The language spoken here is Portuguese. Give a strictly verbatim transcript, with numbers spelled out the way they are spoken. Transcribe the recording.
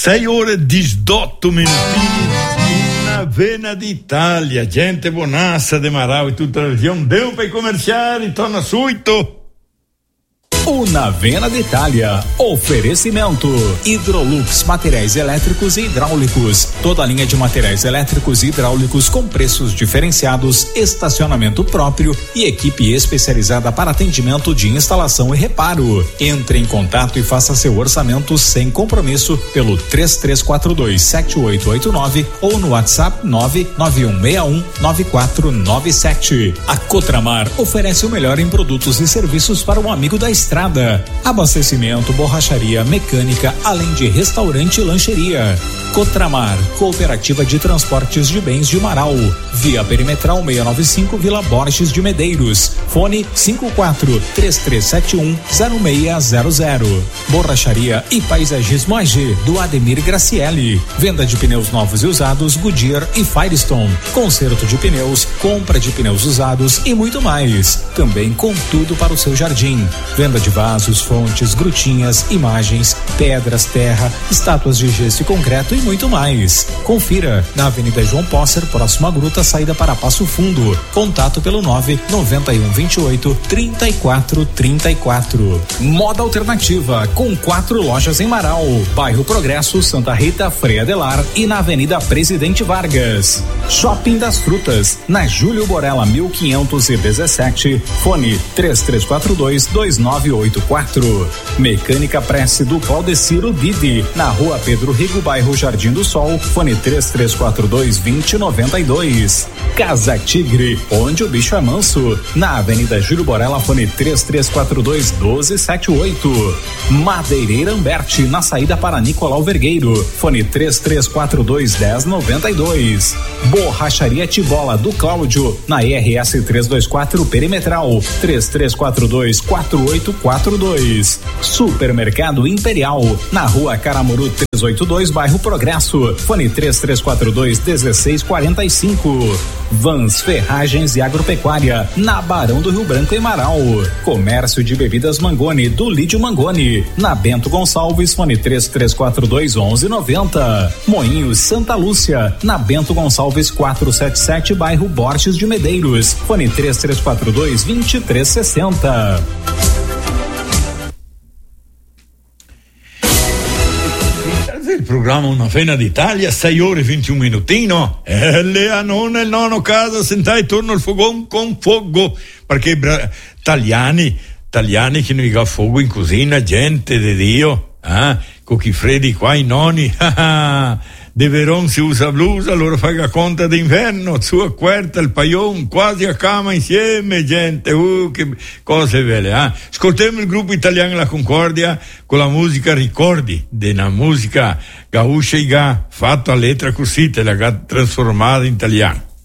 sei ore e diciotto minuti, una vena d'Italia, gente buonassa de Marau e tutta la regione, deu per commerciare, torna subito. Una Vena d'Itália. Oferecimento: Hidrolux, materiais elétricos e hidráulicos. Toda a linha de materiais elétricos e hidráulicos com preços diferenciados, estacionamento próprio e equipe especializada para atendimento de instalação e reparo. Entre em contato e faça seu orçamento sem compromisso pelo três três quatro dois sete oito oito nove ou no WhatsApp nove nove um seis um nove quatro nove sete. A Cotramar oferece o melhor em produtos e serviços para um amigo da estrada. Abastecimento, borracharia, mecânica, além de restaurante e lancheria. Cotramar, Cooperativa de Transportes de Bens de Marau. Via Perimetral seiscentos e noventa e cinco, Vila Borges de Medeiros. Fone cinco quatro três três sete um zero seis zero zero. Borracharia e Paisagismo A G, do Ademir Gracielli. Venda de pneus novos e usados, Goodyear e Firestone. Conserto de pneus, compra de pneus usados e muito mais. Também com tudo para o seu jardim. Venda de vasos, fontes, grutinhas, imagens, pedras, terra, estátuas de gesso e concreto e muito mais. Confira na Avenida João Posser, próximo à Gruta, saída para Passo Fundo. Contato pelo nove nove um vinte e oito trinta e quatro trinta e quatro. Moda Alternativa, com quatro lojas em Marau, bairro Progresso, Santa Rita, Frei Adelar e na Avenida Presidente Vargas. Shopping das Frutas, na Júlio Borella mil quinhentos e dezessete, fone três três quatro dois dois nove oito quatro. Mecânica Prece do Claudeciro Didi, na Rua Pedro Rigo, bairro Jardim do Sol, fone três três quatro dois vinte noventa e dois. Casa Tigre, onde o bicho é manso, na Avenida Júlio Borella, fone três três quatro dois doze setenta e oito. Madeireira Amberti, na saída para Nicolau Vergueiro, fone três três quatro dois dez noventa e dois. Borracharia Tibola do Cláudio, na I R S trezentos e vinte e quatro Perimetral, três três quatro dois quatro oito quatro dois. Supermercado Imperial, na Rua Caramuru trezentos e oitenta e dois, bairro Progresso, fone três três quatro dois dezesseis quarenta e cinco. Vans Ferragens e Agropecuária, na Barão do Rio Branco em Marau. Comércio de Bebidas Mangoni, do Lídio Mangoni, na Bento Gonçalves, fone três três quatro dois onze noventa. Moinhos Santa Lúcia, na Bento Gonçalves quatrocentos e setenta e sete, bairro Borges de Medeiros, fone três três quatro dois vinte e três sessenta. Il programma Una Vena d'Italia, sei ore e ventuno minuti, no? E Leanone, il nonno casa, sentai torno al fogone con fuoco, perché bra- italiani, italiani che non ha fuoco in cucina, gente di Dio, ah, cocchi freddi qua i nonni, ah, de Veron si usa blusa, allora fa conta d'inverno, su a quarta il paion, quasi a cama insieme, gente, uh, che cose belle, ah. Ascoltiamo il gruppo italiano La Concordia con la musica Ricordi, della musica gaúcha e ga, fatto a letra così, te la ga trasformata in italiano.